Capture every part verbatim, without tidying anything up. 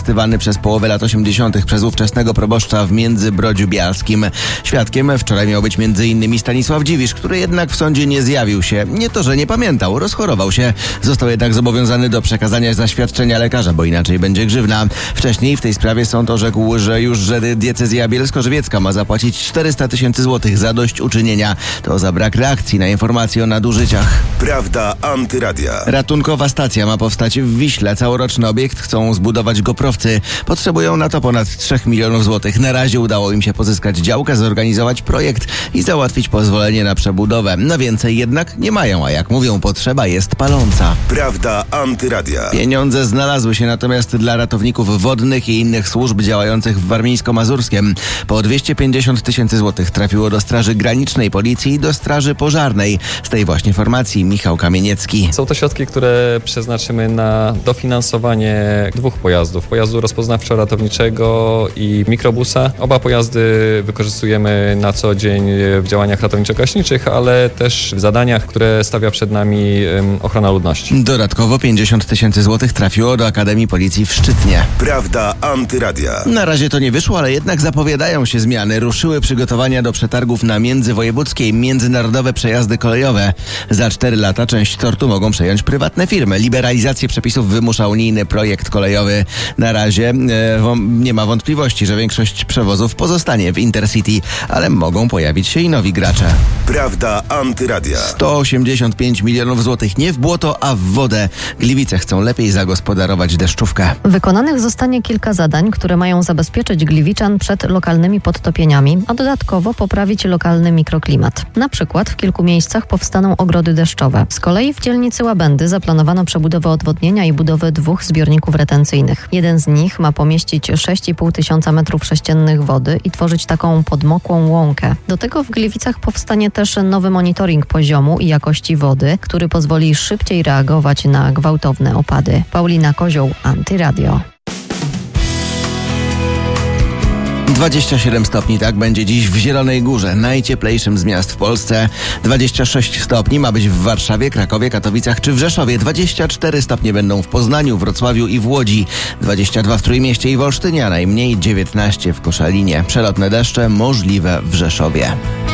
wykorzystywany przez połowę lat osiemdziesiątych przez ówczesnego proboszcza w Międzybrodziu Bialskim. Świadkiem wczoraj miał być między innymi Stanisław Dziwisz, który jednak w sądzie nie zjawił się. Nie to, że nie pamiętał, rozchorował się. Został jednak zobowiązany do przekazania zaświadczenia lekarza, bo inaczej będzie grzywna. Wcześniej w tej sprawie sąd orzekł, że już że diecezja bielsko-żywiecka ma zapłacić czterysta tysięcy złotych za dośćuczynienia. To za brak reakcji na informacje o nadużyciach. Prawda Antyradia. Ratunkowa stacja ma powstać w Wiśle. Całoroczny obiekt chcą zbudować Goprowcy. Potrzebują na to ponad trzech milionów złotych. Na razie udało im się pozyskać działkę, zorganizować projekt i załatwić pozwolenie na przebudowę. Na więcej jednak nie mają, a jak mówią, potrzeba jest paląca. Prawda Antyradia. Pieniądze znalazły się natomiast dla ratowników wodnych i innych służb działających w Warmińsko-Mazurskiem. Po dwieście pięćdziesiąt tysięcy złotych trafiło do Straży Granicznej, Policji i do Straży Pożarnej. Z tej właśnie formacji Michał Kamieniecki. Są to środki, które przeznaczymy na dofinansowanie dwóch pojazdów. Pojazdu rozpoznawczo-ratowniczego i mikrobusa. Oba pojazdy wykorzystujemy na co dzień w działaniach ratowniczo-gaśniczych, ale też w zadaniach, które stawia przed nami ochrona ludności. Dodatkowo pięćdziesiąt tysięcy złotych trafiło do Akademii Policji w Szczytnie. Prawda Antyradia. Na razie to nie wyszło, ale jednak zapowiadają się zmiany. Ruszyły przygotowania do przetargów na międzywojewódzkie i międzynarodowe przejazdy kolejowe. Za cztery lata część tortu mogą przejąć prywatne firmy. Liberalizację przepisów wymusza unijny projekt kolejowy. Na razie e, nie ma wątpliwości, że większość przewozów pozostanie w Intercity, ale mogą pojawić się i nowi gracze. Prawda Antyradia. sto osiemdziesiąt pięć milionów złotych nie w błoto, a w wodę. Gliwice chcą lepiej zagospodarować deszczówkę. Wykonanych zostanie kilka zadań, które mają zabezpieczyć Gliwiczan przed lokalnymi podtopieniami, a dodatkowo poprawić lokalny mikroklimat. Na przykład w kilku miejscach powstaną ogrody deszczowe. Z kolei w dzielnicy Łabędy zaplanowano przebudowę odwodnienia i budowę dwóch zbiorników retencyjnych. Jeden z nich ma pomieścić sześć i pół tysiąca metrów sześciennych wody i tworzyć taką podmokłą łąkę. Do tego w Gliwicach powstanie też nowy monitoring poziomu i jakości wody, który pozwoli szybciej reagować na gwałtowne opady. Paulina Kozioł, Antyradio. dwadzieścia siedem stopni, tak będzie dziś w Zielonej Górze, najcieplejszym z miast w Polsce. dwadzieścia sześć stopni ma być w Warszawie, Krakowie, Katowicach czy w Rzeszowie. dwadzieścia cztery stopnie będą w Poznaniu, Wrocławiu i w Łodzi. dwadzieścia dwa w Trójmieście i w Olsztynie, a najmniej dziewiętnaście w Koszalinie. Przelotne deszcze możliwe w Rzeszowie.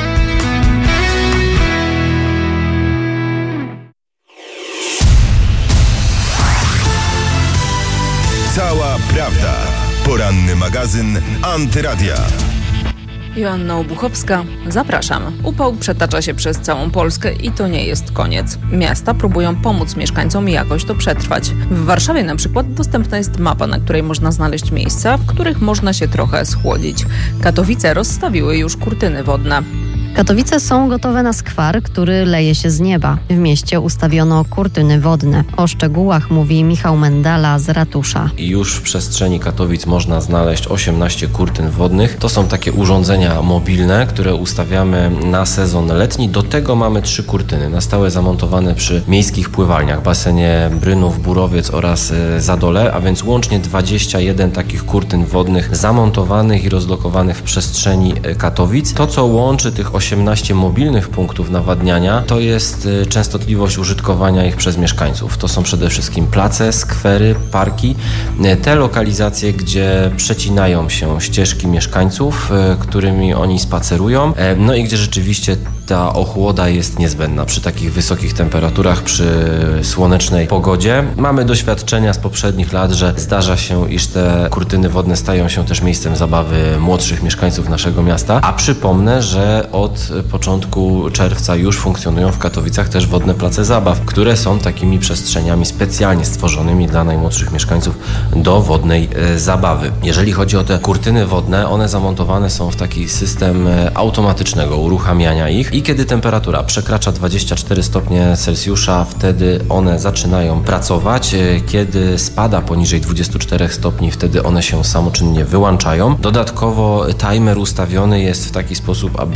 Cała prawda. Poranny magazyn Antyradia. Joanna Obuchowska, zapraszam. Upał przetacza się przez całą Polskę i to nie jest koniec. Miasta próbują pomóc mieszkańcom jakoś to przetrwać. W Warszawie na przykład dostępna jest mapa, na której można znaleźć miejsca, w których można się trochę schłodzić. Katowice rozstawiły już kurtyny wodne. Katowice są gotowe na skwar, który leje się z nieba. W mieście ustawiono kurtyny wodne. O szczegółach mówi Michał Mendala z ratusza. Już w przestrzeni Katowic można znaleźć osiemnaście kurtyn wodnych. To są takie urządzenia mobilne, które ustawiamy na sezon letni. Do tego mamy trzy kurtyny na stałe zamontowane przy miejskich pływalniach, basenie Brynów, Burowiec oraz Zadole, a więc łącznie dwadzieścia jeden takich kurtyn wodnych zamontowanych i rozlokowanych w przestrzeni Katowic. To, co łączy tych osiemnaście mobilnych punktów nawadniania, to jest częstotliwość użytkowania ich przez mieszkańców. To są przede wszystkim place, skwery, parki, te lokalizacje, gdzie przecinają się ścieżki mieszkańców, którymi oni spacerują, no i gdzie rzeczywiście ta ochłoda jest niezbędna przy takich wysokich temperaturach, przy słonecznej pogodzie. Mamy doświadczenia z poprzednich lat, że zdarza się, iż te kurtyny wodne stają się też miejscem zabawy młodszych mieszkańców naszego miasta, a przypomnę, że od początku czerwca już funkcjonują w Katowicach też wodne place zabaw, które są takimi przestrzeniami specjalnie stworzonymi dla najmłodszych mieszkańców do wodnej e, zabawy. Jeżeli chodzi o te kurtyny wodne, one zamontowane są w taki system automatycznego uruchamiania ich i kiedy temperatura przekracza dwadzieścia cztery stopnie Celsjusza, wtedy one zaczynają pracować. Kiedy spada poniżej dwudziestu czterech stopni, wtedy one się samoczynnie wyłączają. Dodatkowo timer ustawiony jest w taki sposób, aby działać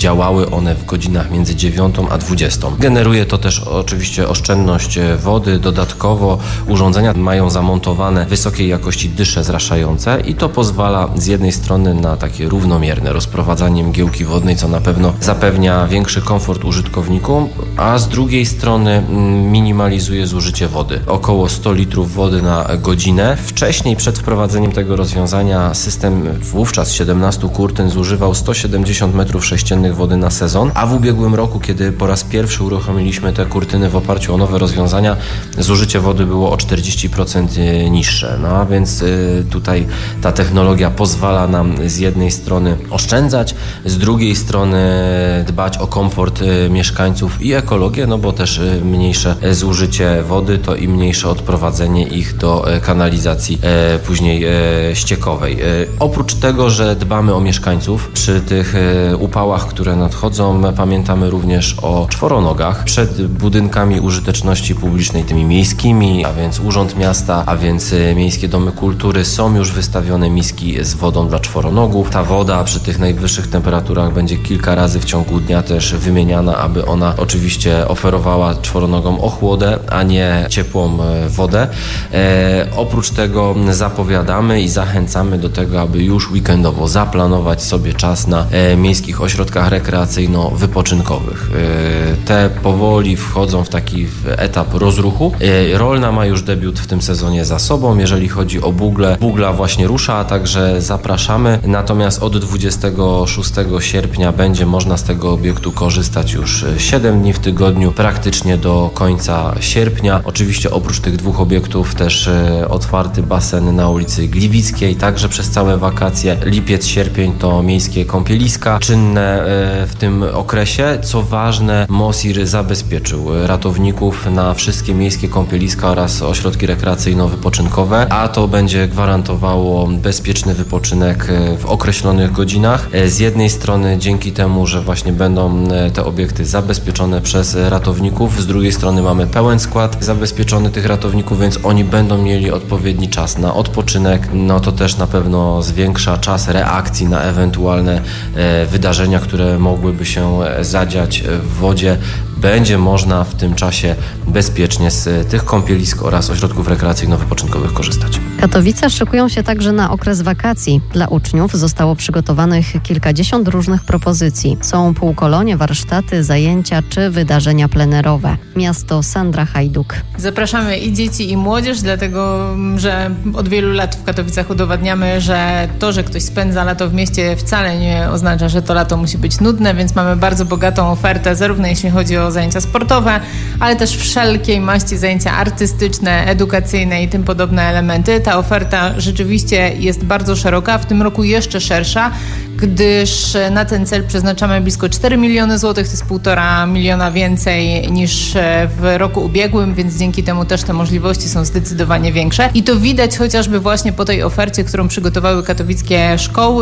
działały one w godzinach między dziewiątą a dwudziestą. Generuje to też oczywiście oszczędność wody. Dodatkowo urządzenia mają zamontowane wysokiej jakości dysze zraszające i to pozwala z jednej strony na takie równomierne rozprowadzanie mgiełki wodnej, co na pewno zapewnia większy komfort użytkownikom, a z drugiej strony minimalizuje zużycie wody. Około sto litrów wody na godzinę. Wcześniej, przed wprowadzeniem tego rozwiązania, system wówczas siedemnastu kurtyn zużywał sto siedemdziesiąt metrów sześciennych wody na sezon, a w ubiegłym roku, kiedy po raz pierwszy uruchomiliśmy te kurtyny w oparciu o nowe rozwiązania, zużycie wody było o czterdzieści procent niższe. No a więc tutaj ta technologia pozwala nam z jednej strony oszczędzać, z drugiej strony dbać o komfort mieszkańców i ekologię, no bo też mniejsze zużycie wody to i mniejsze odprowadzenie ich do kanalizacji e, później e, ściekowej. E, oprócz tego, że dbamy o mieszkańców, przy tych e, upałach, które nadchodzą, pamiętamy również o czworonogach. Przed budynkami użyteczności publicznej, tymi miejskimi, a więc Urząd Miasta, a więc e, Miejskie Domy Kultury, są już wystawione miski z wodą dla czworonogów. Ta woda przy tych najwyższych temperaturach będzie kilka razy w ciągu dnia też wymieniana, aby ona oczywiście oferowała czworonogom ochłodę, a nie ciepłą wodę. E, oprócz tego zapowiadamy i zachęcamy do tego, aby już weekendowo zaplanować sobie czas na e, miejskich ośrodkach rekreacyjno-wypoczynkowych. E, te powoli wchodzą w taki etap rozruchu. E, Rolna ma już debiut w tym sezonie za sobą. Jeżeli chodzi o bugle, bugla właśnie rusza, także zapraszamy. Natomiast od dwudziestego szóstego sierpnia będzie można z tego obiektu korzystać już siedem dni w tygodniu, praktycznie do końca sierpnia. Oczywiście oprócz tych dwóch obiektów też e, otwarty basen na ulicy Gliwickiej, także przez całe wakacje. Lipiec, sierpień to miejskie kąpieliska czynne e, w tym okresie. Co ważne, MOSIR zabezpieczył ratowników na wszystkie miejskie kąpieliska oraz ośrodki rekreacyjno-wypoczynkowe, a to będzie gwarantowało bezpieczny wypoczynek w określonych godzinach. E, z jednej strony dzięki temu, że właśnie będą te obiekty zabezpieczone przez ratowników, z drugiej strony mamy pełen skład zabezpieczony tych ratowników, więc oni będą mieli odpowiedni czas na odpoczynek. No to też na pewno zwiększa czas reakcji na ewentualne e, wydarzenia, które mogłyby się zadziać w wodzie. Będzie można w tym czasie bezpiecznie z tych kąpielisk oraz ośrodków rekreacyjno-wypoczynkowych korzystać. Katowice szykują się także na okres wakacji. Dla uczniów zostało przygotowanych kilkadziesiąt różnych propozycji. Są półkolonie, warsztaty, zajęcia czy wydarzenia plenerowe. Miasto Sandra Hajduk. Zapraszamy i dzieci, i młodzież, dlatego że od wielu lat w Katowicach udowadniamy, że to, że ktoś spędza lato w mieście, wcale nie oznacza, że to lato musi być nudne, więc mamy bardzo bogatą ofertę, zarówno jeśli chodzi o zajęcia sportowe, ale też wszelkiej maści zajęcia artystyczne, edukacyjne i tym podobne elementy. Ta oferta rzeczywiście jest bardzo szeroka, w tym roku jeszcze szersza, gdyż na ten cel przeznaczamy blisko cztery miliony złotych, to jest półtora miliona więcej niż w roku ubiegłym, więc dzięki temu też te możliwości są zdecydowanie większe. I to widać chociażby właśnie po tej ofercie, którą przygotowały katowickie szkoły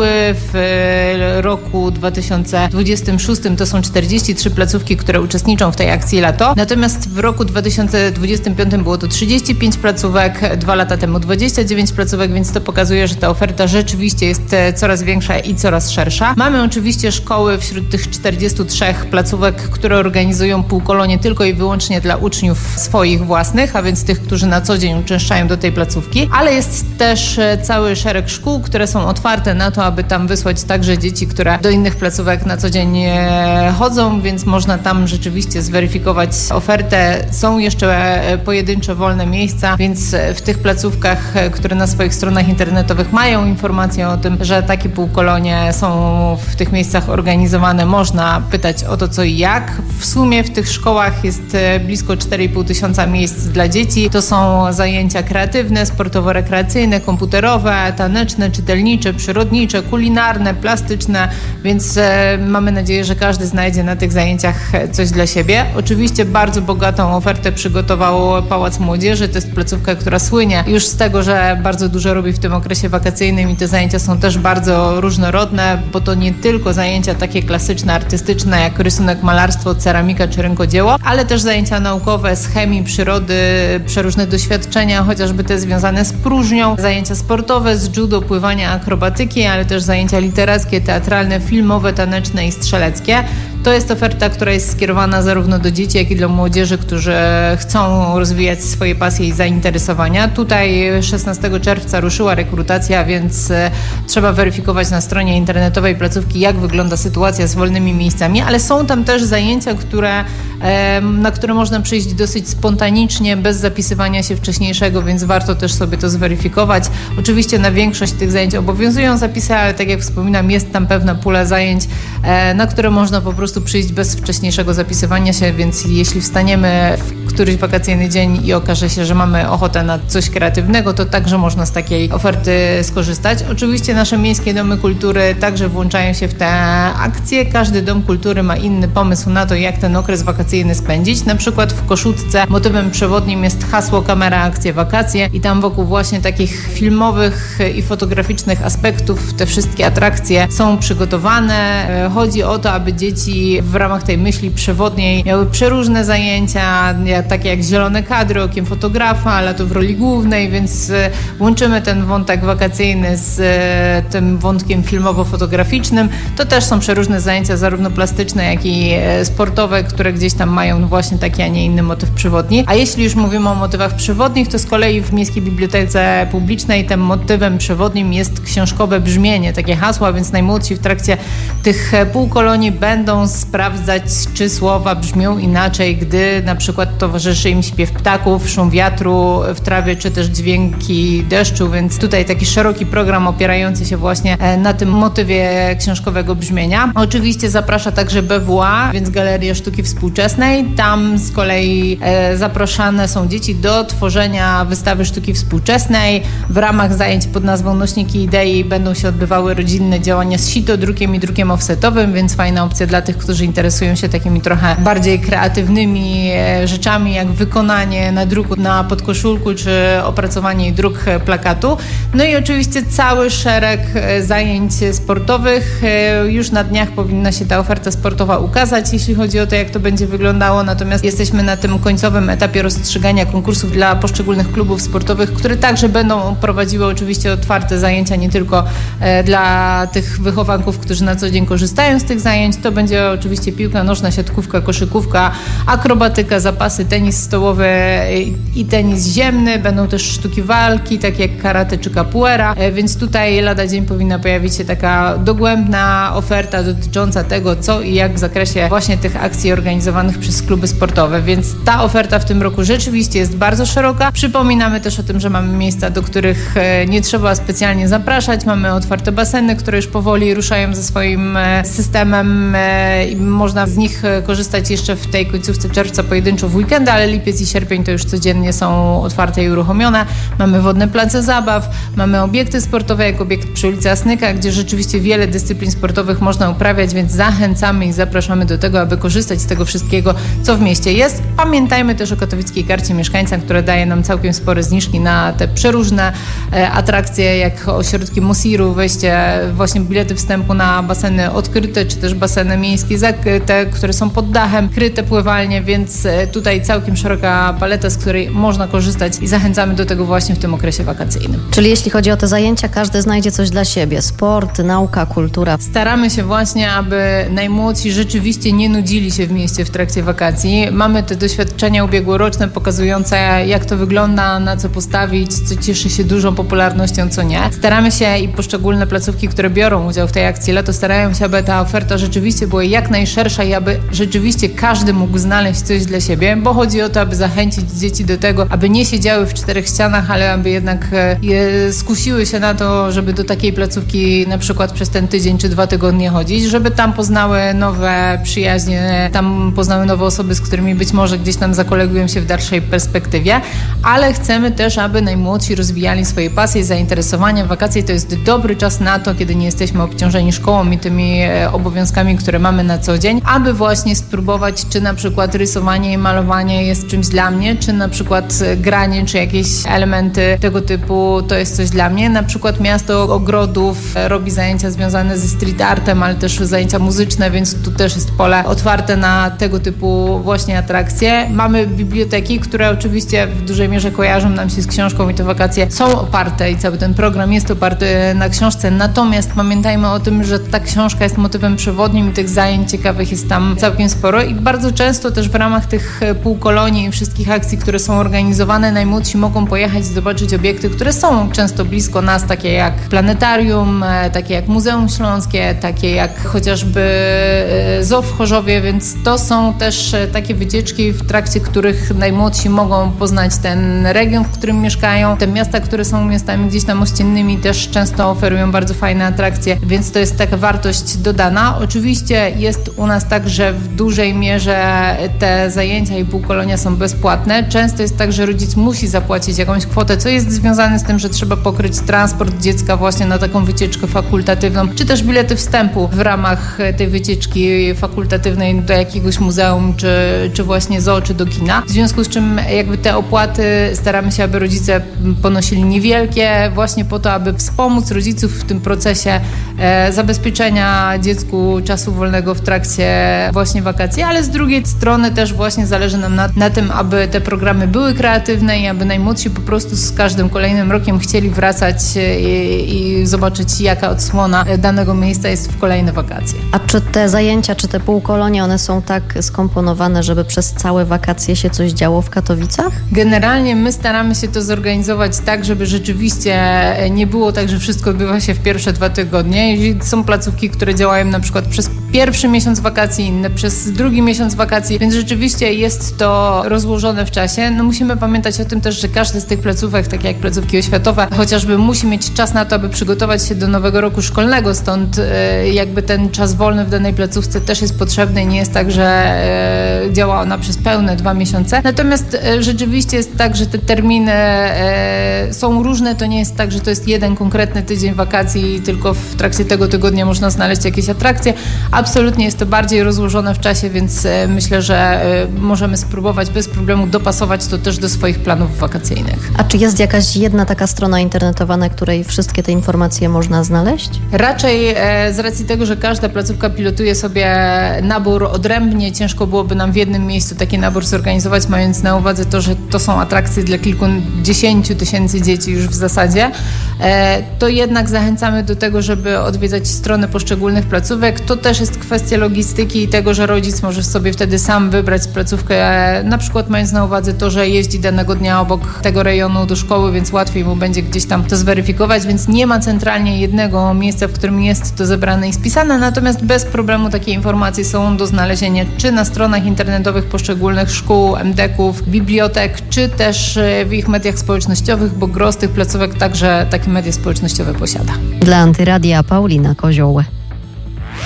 w roku dwa tysiące dwudziestym szóstym. To są czterdzieści trzy placówki, które uczestniczą w tej akcji Lato. Natomiast w roku dwa tysiące dwudziestym piątym było to trzydzieści pięć placówek, dwa lata temu dwadzieścia dziewięć placówek, więc to pokazuje, że ta oferta rzeczywiście jest coraz większa i coraz szersza. Mamy oczywiście szkoły wśród tych czterdziestu trzech placówek, które organizują półkolonie tylko i wyłącznie dla uczniów swoich własnych, a więc tych, którzy na co dzień uczęszczają do tej placówki, ale jest też cały szereg szkół, które są otwarte na to, aby tam wysłać także dzieci, które do innych placówek na co dzień chodzą, więc można tam rzeczywiście zweryfikować ofertę. Są jeszcze pojedyncze wolne miejsca, więc w tych placówkach, które na swoich stronach internetowych mają informację o tym, że takie półkolonie są w tych miejscach organizowane, można pytać o to co i jak. W sumie w tych szkołach jest blisko cztery i pół tysiąca miejsc dla dzieci. To są zajęcia kreatywne, sportowo-rekreacyjne, komputerowe, taneczne, czytelnicze, przyrodnicze, kulinarne, plastyczne, więc mamy nadzieję, że każdy znajdzie na tych zajęciach coś dla siebie. Oczywiście bardzo bogatą ofertę przygotował Pałac Młodzieży. To jest placówka, która słynie już z tego, że bardzo dużo robi w tym okresie wakacyjnym i te zajęcia są też bardzo różnorodne. różne, bo to nie tylko zajęcia takie klasyczne, artystyczne jak rysunek, malarstwo, ceramika czy rękodzieło, ale też zajęcia naukowe z chemii, przyrody, przeróżne doświadczenia, chociażby te związane z próżnią, zajęcia sportowe z judo, pływania, akrobatyki, ale też zajęcia literackie, teatralne, filmowe, taneczne i strzeleckie. To jest oferta, która jest skierowana zarówno do dzieci, jak i dla młodzieży, którzy chcą rozwijać swoje pasje i zainteresowania. Tutaj szesnastego czerwca ruszyła rekrutacja, więc trzeba weryfikować na stronie internetowej placówki, jak wygląda sytuacja z wolnymi miejscami, ale są tam też zajęcia, które, na które można przyjść dosyć spontanicznie, bez zapisywania się wcześniejszego, więc warto też sobie to zweryfikować. Oczywiście na większość tych zajęć obowiązują zapisy, ale tak jak wspominam, jest tam pewna pula zajęć, na które można po prostu przyjść bez wcześniejszego zapisywania się, więc jeśli wstaniemy w któryś wakacyjny dzień i okaże się, że mamy ochotę na coś kreatywnego, to także można z takiej oferty skorzystać. Oczywiście nasze miejskie domy kultury także włączają się w te akcje. Każdy dom kultury ma inny pomysł na to, jak ten okres wakacyjny spędzić. Na przykład w Koszutce motywem przewodnim jest hasło Kamera, akcje, wakacje i tam wokół właśnie takich filmowych i fotograficznych aspektów te wszystkie atrakcje są przygotowane. Chodzi o to, aby dzieci w ramach tej myśli przewodniej miały przeróżne zajęcia, takie jak zielone kadry, okiem fotografa, lato w roli głównej, więc łączymy ten wątek wakacyjny z tym wątkiem filmowo-fotograficznym. To też są przeróżne zajęcia, zarówno plastyczne, jak i sportowe, które gdzieś tam mają właśnie taki, a nie inny motyw przewodni. A jeśli już mówimy o motywach przewodnich, to z kolei w Miejskiej Bibliotece Publicznej tym motywem przewodnim jest książkowe brzmienie, takie hasła, więc najmłodsi w trakcie tych półkolonii będą sprawdzać, czy słowa brzmią inaczej, gdy na przykład towarzyszy im śpiew ptaków, szum wiatru w trawie, czy też dźwięki deszczu, więc tutaj taki szeroki program opierający się właśnie na tym motywie książkowego brzmienia. Oczywiście zaprasza także B W A, więc Galeria Sztuki Współczesnej. Tam z kolei zapraszane są dzieci do tworzenia wystawy sztuki współczesnej. W ramach zajęć pod nazwą Nośniki Idei będą się odbywały rodzinne działania z sitodrukiem i drukiem offsetowym, więc fajna opcja dla tych, którzy interesują się takimi trochę bardziej kreatywnymi rzeczami, jak wykonanie nadruku na podkoszulku, czy opracowanie i druk plakatu. No i oczywiście cały szereg zajęć sportowych. Już na dniach powinna się ta oferta sportowa ukazać, jeśli chodzi o to, jak to będzie wyglądało. Natomiast jesteśmy na tym końcowym etapie rozstrzygania konkursów dla poszczególnych klubów sportowych, które także będą prowadziły oczywiście otwarte zajęcia, nie tylko dla tych wychowanków, którzy na co dzień korzystają z tych zajęć. To będzie oczywiście piłka nożna, siatkówka, koszykówka, akrobatyka, zapasy, tenis stołowy i tenis ziemny. Będą też sztuki walki, takie jak karate czy capoeira, więc tutaj lada dzień powinna pojawić się taka dogłębna oferta dotycząca tego, co i jak w zakresie właśnie tych akcji organizowanych przez kluby sportowe, więc ta oferta w tym roku rzeczywiście jest bardzo szeroka. Przypominamy też o tym, że mamy miejsca, do których nie trzeba specjalnie zapraszać. Mamy otwarte baseny, które już powoli ruszają ze swoim systemem i można z nich korzystać jeszcze w tej końcówce czerwca pojedynczo w weekendy, ale lipiec i sierpień to już codziennie są otwarte i uruchomione. Mamy wodne place zabaw, mamy obiekty sportowe, jak obiekt przy ulicy Asnyka, gdzie rzeczywiście wiele dyscyplin sportowych można uprawiać, więc zachęcamy i zapraszamy do tego, aby korzystać z tego wszystkiego, co w mieście jest. Pamiętajmy też o katowickiej karcie mieszkańca, która daje nam całkiem spore zniżki na te przeróżne e, atrakcje, jak ośrodki Mosiru, wejście, właśnie bilety wstępu na baseny odkryte, czy też baseny miejskie zakryte, które są pod dachem, kryte pływalnie, więc tutaj całkiem szeroka paleta, z której można korzystać i zachęcamy do tego właśnie w tym okresie wakacyjnym. Czyli jeśli chodzi o te zajęcia, każdy znajdzie coś dla siebie. Sport, nauka, kultura. Staramy się właśnie, aby najmłodsi rzeczywiście nie nudzili się w mieście w trakcie wakacji. Mamy te doświadczenia ubiegłoroczne pokazujące, jak to wygląda, na co postawić, co cieszy się dużą popularnością, co nie. Staramy się i poszczególne placówki, które biorą udział w tej akcji Lato, starają się, aby ta oferta rzeczywiście była jak najszersza i aby rzeczywiście każdy mógł znaleźć coś dla siebie, bo chodzi o to, aby zachęcić dzieci do tego, aby nie siedziały w czterech ścianach, ale aby jednak je skusiły się na to, żeby do takiej placówki na przykład przez ten tydzień czy dwa tygodnie chodzić, żeby tam poznały nowe przyjaźnie, tam poznały nowe osoby, z którymi być może gdzieś tam zakolegują się w dalszej perspektywie, ale chcemy też, aby najmłodsi rozwijali swoje pasje i zainteresowania. Wakacje to jest dobry czas na to, kiedy nie jesteśmy obciążeni szkołą i tymi obowiązkami, które mamy na co dzień, aby właśnie spróbować, czy na przykład rysowanie i malowanie malowanie jest czymś dla mnie, czy na przykład granie, czy jakieś elementy tego typu to jest coś dla mnie. Na przykład Miasto Ogrodów robi zajęcia związane ze street artem, ale też zajęcia muzyczne, więc tu też jest pole otwarte na tego typu właśnie atrakcje. Mamy biblioteki, które oczywiście w dużej mierze kojarzą nam się z książką i te wakacje są oparte i cały ten program jest oparty na książce. Natomiast pamiętajmy o tym, że ta książka jest motywem przewodnim i tych zajęć ciekawych jest tam całkiem sporo i bardzo często też w ramach tych półkolonii i wszystkich akcji, które są organizowane, najmłodsi mogą pojechać i zobaczyć obiekty, które są często blisko nas, takie jak planetarium, takie jak Muzeum Śląskie, takie jak chociażby Zoo w Chorzowie, więc to są też takie wycieczki, w trakcie których najmłodsi mogą poznać ten region, w którym mieszkają. Te miasta, które są miastami gdzieś tam ościennymi, też często oferują bardzo fajne atrakcje, więc to jest taka wartość dodana. Oczywiście jest u nas tak, że w dużej mierze te zajęcia i półkolonia są bezpłatne. Często jest tak, że rodzic musi zapłacić jakąś kwotę, co jest związane z tym, że trzeba pokryć transport dziecka właśnie na taką wycieczkę fakultatywną, czy też bilety wstępu w ramach tej wycieczki fakultatywnej do jakiegoś muzeum, czy, czy właśnie zoo, czy do kina. W związku z czym jakby te opłaty staramy się, aby rodzice ponosili niewielkie, właśnie po to, aby wspomóc rodziców w tym procesie e, zabezpieczenia dziecku czasu wolnego w trakcie właśnie wakacji, ale z drugiej strony też właśnie zależy nam na, na tym, aby te programy były kreatywne i aby najmłodsi po prostu z każdym kolejnym rokiem chcieli wracać i, i zobaczyć, jaka odsłona danego miejsca jest w kolejne wakacje. A czy te zajęcia, czy te półkolonie, one są tak skomponowane, żeby przez całe wakacje się coś działo w Katowicach? Generalnie my staramy się to zorganizować tak, żeby rzeczywiście nie było tak, że wszystko odbywa się w pierwsze dwa tygodnie. Jeżeli są placówki, które działają na przykład przez pierwszy miesiąc wakacji, inne przez drugi miesiąc wakacji, więc rzeczywiście jest to rozłożone w czasie. No musimy pamiętać o tym też, że każdy z tych placówek, tak jak placówki oświatowe, chociażby musi mieć czas na to, aby przygotować się do nowego roku szkolnego, stąd e, jakby ten czas wolny w danej placówce też jest potrzebny i nie jest tak, że e, działa ona przez pełne dwa miesiące. Natomiast e, rzeczywiście jest tak, że te terminy e, są różne, to nie jest tak, że to jest jeden konkretny tydzień wakacji i tylko w trakcie tego tygodnia można znaleźć jakieś atrakcje. Absolutnie jest to bardziej rozłożone w czasie, więc e, myślę, że e, możemy spróbować bez problemu dopasować to też do swoich planów wakacyjnych. A czy jest jakaś jedna taka strona internetowa, na której wszystkie te informacje można znaleźć? Raczej e, z racji tego, że każda placówka pilotuje sobie nabór odrębnie, ciężko byłoby nam w jednym miejscu taki nabór zorganizować, mając na uwadze to, że to są atrakcje dla kilkudziesięciu tysięcy dzieci już w zasadzie, e, to jednak zachęcamy do tego, żeby odwiedzać strony poszczególnych placówek. To też jest kwestia logistyki i tego, że rodzic może sobie wtedy sam wybrać placówkę, e, na przykład mając na uwadze to, że jeździ danego dnia obok tego rejonu do szkoły, więc łatwiej mu będzie gdzieś tam to zweryfikować, więc nie ma centralnie jednego miejsca, w którym jest to zebrane i spisane, natomiast bez problemu takie informacje są do znalezienia czy na stronach internetowych poszczególnych szkół, em de ków, bibliotek, czy też w ich mediach społecznościowych, bo gros tych placówek także takie media społecznościowe posiada. Dla Antyradia Paulina Kozioł.